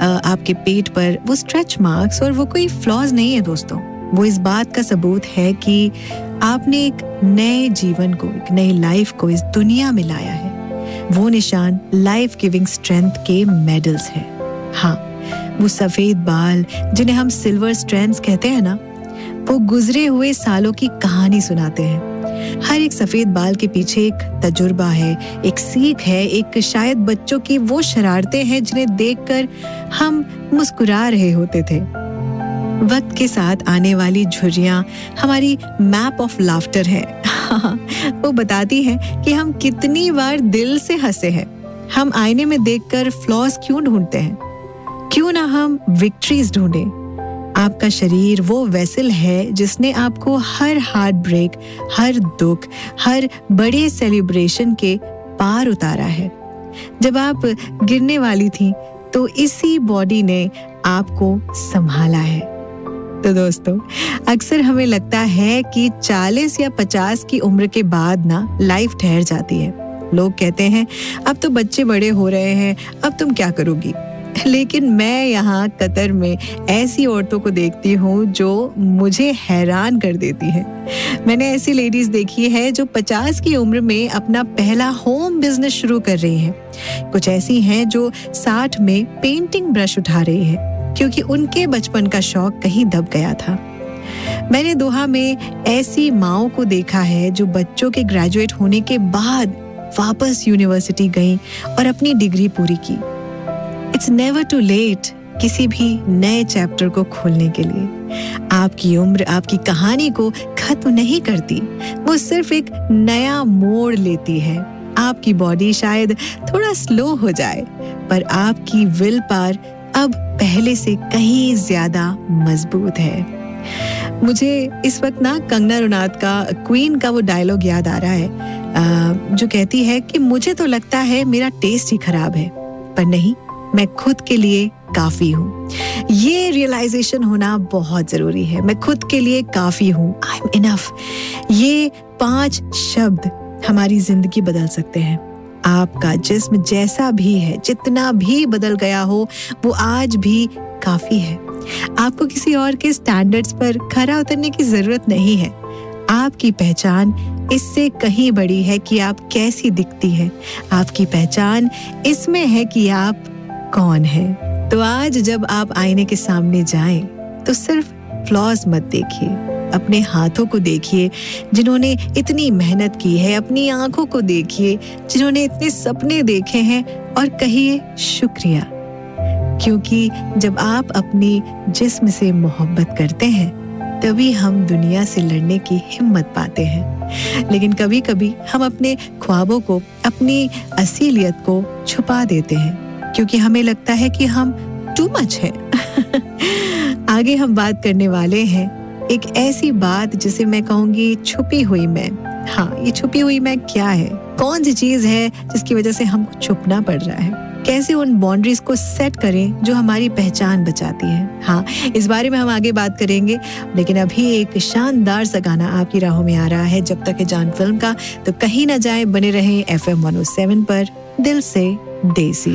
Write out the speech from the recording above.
आपके पेट पर वो स्ट्रेच मार्क्स और वो कोई फ्लॉज नहीं है दोस्तों। वो इस बात का सबूत है कि आपने एक नए जीवन को, एक नई लाइफ को इस दुनिया में लाया है। वो निशान लाइफ गिविंग स्ट्रेंथ के मेडल्स हैं। हाँ, वो सफेद बाल जिन्हें हम सिल्वर स्ट्रैंड्स कहते हैं ना, वो गुजरे हुए सालों की कहानी सुनाते हैं। हर एक सफेद बाल के पीछे एक तजुर्बा है, एक सीख है, एक शायद बच्चों की वो शरारतें हैं जिन्हें देखकर हम मुस्कुरा रहे होते थे। वक्त के साथ आने वाली झुर्रियां हमारी मैप ऑफ लाफ्टर है। वो बताती है कि हम कितनी बार दिल से हंसे हैं। हम आईने में देखकर फ्लॉज क्यों ढूंढते हैं, क्यों ना हम विक्ट्रीज ढूंढें। आपका शरीर वो वेसल है जिसने आपको हर हार्ट ब्रेक, हर दुख, हर बड़े सेलिब्रेशन के पार उतारा है। जब आप गिरने वाली थी तो इसी बॉडी ने आपको संभाला है। तो दोस्तों, अक्सर हमें लगता है कि 40 या 50 की उम्र के बाद ना लाइफ ठहर जाती है। लोग कहते हैं अब तो बच्चे बड़े हो रहे हैं, अब तुम क्या करोगी। लेकिन मैं यहाँ कतर में ऐसी औरतों को देखती हूँ जो मुझे हैरान कर देती हैं। मैंने ऐसी लेडीज देखी है जो 50 की उम्र में अपना पहला होम बिजनेस शुरू कर रही हैं। कुछ ऐसी हैं जो 60 में पेंटिंग ब्रश उठा रही हैं क्योंकि उनके बचपन का शौक कहीं दब गया था। मैंने दोहा में ऐसी माँओं को देखा है जो बच्चों के ग्रेजुएट होने के बाद वापस यूनिवर्सिटी गईं और अपनी डिग्री पूरी की। इट्स नेवर टू लेट किसी भी नए चैप्टर को खोलने के लिए। आपकी उम्र आपकी कहानी को खत्म नहीं करती, वो सिर्फ एक नया मोड़ लेती है। आपकी बॉडी शायद थोड़ा स्लो हो जाए, पर आपकी विल पावर अब पहले से कहीं ज्यादा मजबूत है। मुझे इस वक्त ना कंगना रनौत का क्वीन का वो डायलॉग याद आ रहा है जो कहती है कि मुझे तो लगता है मेरा टेस्ट ही खराब है, पर नहीं, मैं खुद के लिए काफी हूँ। ये रियलाइजेशन होना बहुत जरूरी है। मैं खुद के लिए काफी हूँ, आई एम इनफ। ये 5 शब्द हमारी जिंदगी बदल सकते हैं। आपका जिस्म जैसा भी है, जितना भी बदल गया हो, वो आज भी काफी है। आपको किसी और के स्टैंडर्ड्स पर खरा उतरने की जरूरत नहीं है। आपकी पहचान इससे कहीं बड़ी है कि आप कैसी दिखती है। आपकी पहचान इसमें है कि आप कौन है। तो आज जब आप आईने के सामने जाएं, तो सिर्फ फ्लॉज मत देखिए, अपने हाथों को देखिए जिन्होंने इतनी मेहनत की है, अपनी आंखों को देखिए जिन्होंने इतने सपने देखे हैं, और कहिए शुक्रिया। क्योंकि जब आप अपने जिस्म से मोहब्बत करते हैं, तभी हम दुनिया से लड़ने की हिम्मत पाते हैं। लेकिन कभी कभी हम अपने ख्वाबों को, अपनी असलियत को छुपा देते हैं क्योंकि हमें लगता है कि हम टू मच हैं। आगे हम बात करने वाले हैं एक ऐसी बात जिसे मैं कहूंगी छुपी हुई मैं। हाँ, ये छुपी हुई मैं क्या है? कौन सी चीज है जिसकी वजह से हमको छुपना पड़ रहा है? कैसे उन बाउंड्रीज को सेट करें जो हमारी पहचान बचाती है? हाँ, इस बारे में हम आगे बात करेंगे, लेकिन अभी एक शानदार सा गाना आपकी राहों में आ रहा है जब तक है जान फिल्म का। तो कहीं ना जाए, बने रहें FM 107 पर, दिल से देसी।